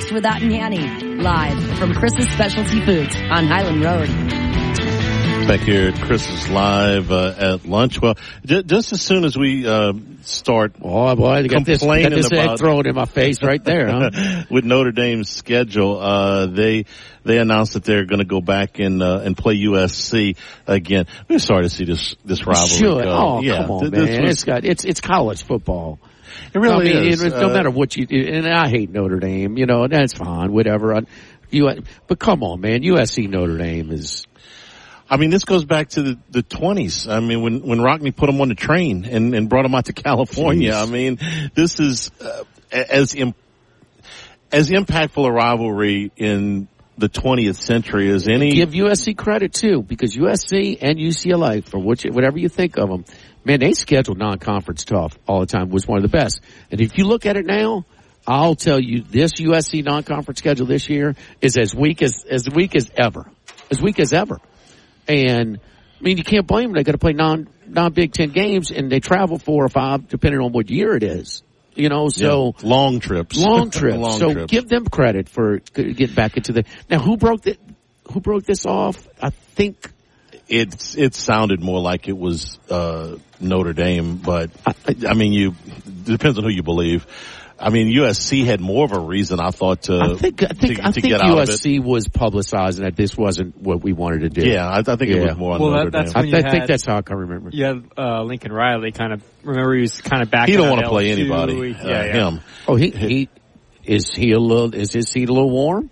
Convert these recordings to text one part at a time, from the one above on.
breakfast without Nanny. Live from Chris's Specialty Foods on Highland Road. Back here at Chris's Live at lunch. Well, just as soon as we start boy, got this egg thrown in my face right there, huh? With Notre Dame's schedule, they announced that they're going to go back and play USC again. We're sorry to see this rivalry go. Oh, yeah, come on, man. It's college football. It really is. No matter what you do, and I hate Notre Dame, that's fine, whatever. But come on, man, USC Notre Dame is. I mean, this goes back to the 20s. I mean, when Rockne put them on the train and brought them out to California. Jeez. I mean, this is as impactful a rivalry in the 20th century as any. Give USC credit too, because USC and UCLA, for whatever you think of them, man, they scheduled non-conference tough all the time. Was one of the best. And if you look at it now, I'll tell you, this USC non-conference schedule this year is as weak as ever. As weak as ever. And, I mean, you can't blame them. They got to play non-Big Ten games, and they travel 4 or 5, depending on what year it is. So. Yeah, long trips. Long trips. Give them credit for getting back into the. Now, who broke this off? I think. It sounded more like it was, Notre Dame, but, I mean, it depends on who you believe. I mean, USC had more of a reason, I thought, to get out of it. USC was publicizing that this wasn't what we wanted to do. Yeah, I think it was more on Notre Dame. I think that's how I can remember. You had Lincoln Riley remember he was kind of back. He don't want to play anybody. Him. Oh, is his seat a little warm?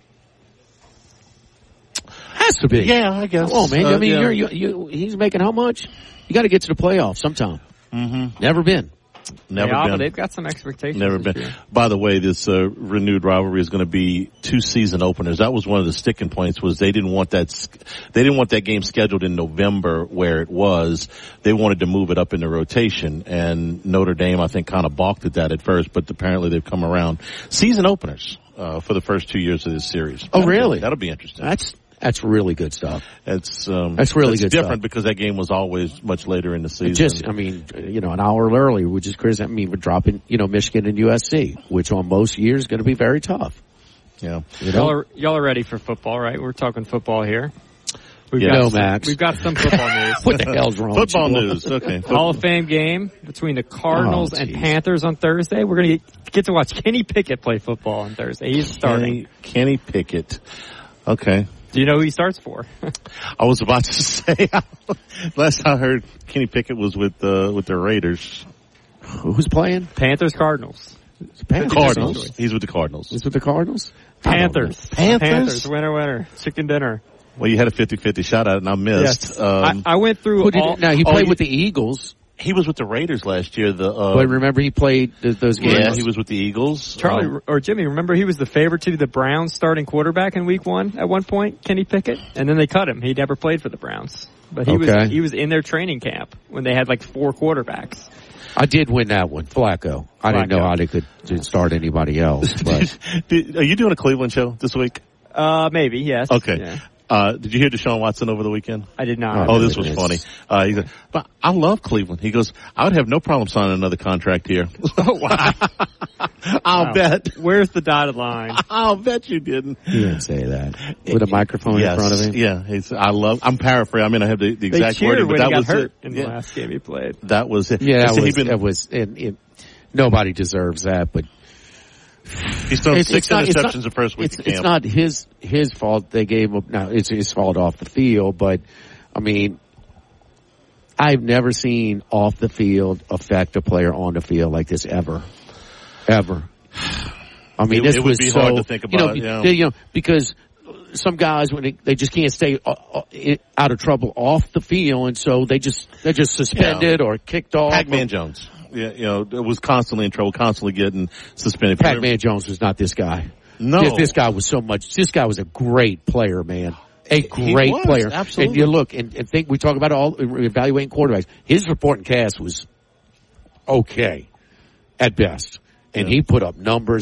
Has to be. Yeah, I guess. Oh man, I mean, he's making how much? You got to get to the playoffs sometime. Mm-hmm. Never been. But they've got some expectations. Never been. By the way, this renewed rivalry is going to be 2 season openers. That was one of the sticking points. Was they didn't want that game scheduled in November where it was. They wanted to move it up in the rotation, and Notre Dame, I think, kind of balked at that at first, but apparently they've come around. Season openers for the first 2 years of this series. Oh, really? That'll be interesting. That's really good stuff. That's really good different stuff. Because that game was always much later in the season. An hour earlier, which is Chris. I mean, we're dropping, Michigan and USC, which on most years is going to be very tough. Yeah. Y'all are ready for football, right? We're talking football here. Max. We've got some football news. What the hell's wrong with you? Football news. Okay. Hall of Fame game between the Cardinals and Panthers on Thursday. We're going to get to watch Kenny Pickett play football on Thursday. He's starting. Kenny Pickett. Okay. Do you know who he starts for? I was about to say, last I heard, Kenny Pickett was with the Raiders. Who's playing? Panthers, Cardinals. Cardinals. He's with the Cardinals. He's with the Cardinals? Panthers. Winner. Chicken dinner. Well, you had a 50-50 shot at it, and I missed. Yes. I went through he played with the Eagles. He was with the Raiders last year. But remember, he played those games. Yeah, he was with the Eagles. Charlie or Jimmy, remember he was the favorite to be the Browns starting quarterback in Week 1 at one point, Kenny Pickett, and then they cut him. He never played for the Browns, but he was in their training camp when they had like 4 quarterbacks. I did win that one, Flacco. I didn't know how they could start anybody else. But are you doing a Cleveland show this week? Maybe, yes. Okay. Yeah. Did you hear Deshaun Watson over the weekend? I did not. Oh, this was funny. He said, but I love Cleveland. He goes, I would have no problem signing another contract here. Oh, wow. I'll bet. Where's the dotted line? I'll bet you didn't. He didn't say that. With a microphone in front of him? Yeah. I'm paraphrasing. I mean, I have the exact wording, but that was hurt in the last game he played. That was it. Yeah, nobody deserves that, but he's thrown 6 interceptions the first week of camp. It's not his fault they gave him. Now, it's his fault off the field, but, I mean, I've never seen off the field affect a player on the field like this ever. Ever. I mean, this was so hard to think about. Because some guys, when they just can't stay out of trouble off the field, and so they're just suspended or kicked off. Pac-Man Jones. Yeah, was constantly in trouble, constantly getting suspended. Pac-Man Jones was not this guy. No. This guy was this guy was a great player, man. A great player. Absolutely. And you look and think, we talk about evaluating quarterbacks. His supporting cast was okay at best. And he put up numbers